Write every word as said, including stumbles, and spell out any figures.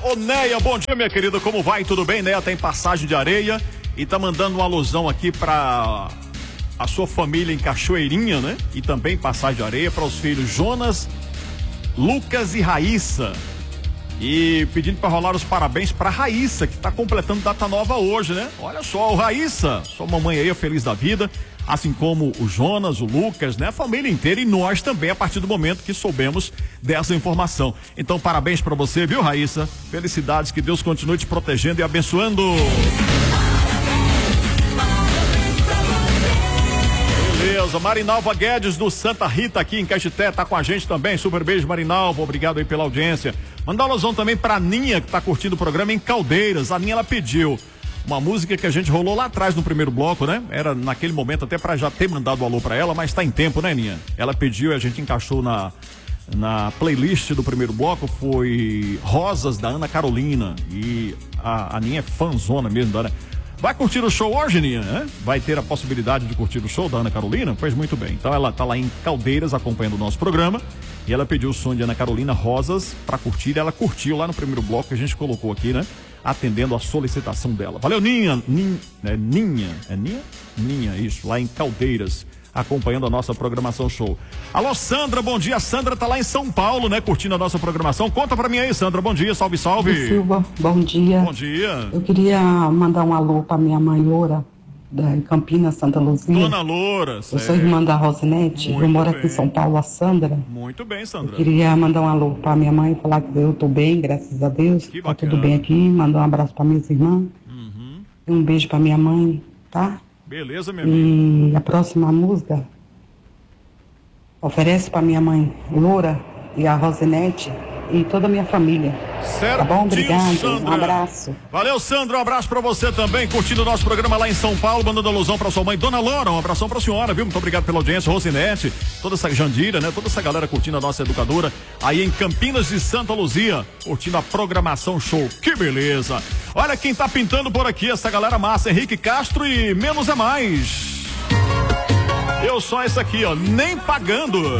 Ô Neia, bom dia, minha querida, como vai? Tudo bem? Neia tem passagem de areia e tá mandando uma alusão aqui pra a sua família em Cachoeirinha, né? E também passagem de areia para os filhos Jonas, Lucas e Raíssa. E pedindo para rolar os parabéns para Raíssa, que está completando data nova hoje, né? Olha só, o Raíssa, sua mamãe aí é feliz da vida, assim como o Jonas, o Lucas, né? A família inteira e nós também, a partir do momento que soubemos dessa informação. Então, parabéns para você, viu, Raíssa? Felicidades, que Deus continue te protegendo e abençoando. Beleza, Marinalva Guedes do Santa Rita aqui em Caxité, tá com a gente também. Super beijo, Marinalva, obrigado aí pela audiência. Mandar uma alusão também pra Ninha, que tá curtindo o programa em Caldeiras. A Ninha, ela pediu uma música que a gente rolou lá atrás no primeiro bloco, né? Era naquele momento até pra já ter mandado o alô pra ela, mas tá em tempo, né, Ninha? Ela pediu e a gente encaixou na, na playlist do primeiro bloco, foi Rosas, da Ana Carolina. E a, a Ninha é fãzona mesmo, da Ana. Vai curtir o show hoje, Ninha, né? Vai ter a possibilidade de curtir o show da Ana Carolina? Pois muito bem. Então ela tá lá em Caldeiras acompanhando o nosso programa e ela pediu o som de Ana Carolina, Rosas, pra curtir. Ela curtiu lá no primeiro bloco que a gente colocou aqui, né? Atendendo a solicitação dela. Valeu, Ninha. Ninha, é Ninha, é Ninha? Ninha, isso, lá em Caldeiras, acompanhando a nossa programação show. Alô, Sandra, bom dia. Sandra tá lá em São Paulo, né, curtindo a nossa programação. Conta pra mim aí, Sandra, bom dia, salve, salve. Silva, bom dia. Bom dia. Eu queria mandar um alô pra minha mãe Loura, da Campinas, Santa Luzia. Dona Loura, eu sou irmã da Rosinete, eu moro aqui em São Paulo, a Sandra. Muito bem, Sandra. Eu queria mandar um alô pra minha mãe, falar que eu tô bem, graças a Deus. Que tá bacana. tudo bem aqui, mandar um abraço pra minhas irmãs. Uhum. E um beijo pra minha mãe, tá? Beleza, minha amiga. E a próxima música oferece pra minha mãe Loura e a Rosinete e toda a minha família. Certo, tá bom? Obrigado, Sandra. um abraço. Valeu, Sandra, um abraço pra você também, curtindo o nosso programa lá em São Paulo, mandando alusão pra sua mãe, Dona Loura, um abração pra senhora, viu? Muito obrigado pela audiência, Rosinete, toda essa Jandira, né? Toda essa galera curtindo a nossa educadora aí em Campinas de Santa Luzia, curtindo a programação show, que beleza! Olha quem tá pintando por aqui, essa galera massa, Henrique Castro e Menos é Mais. Eu só esse aqui, ó, nem pagando.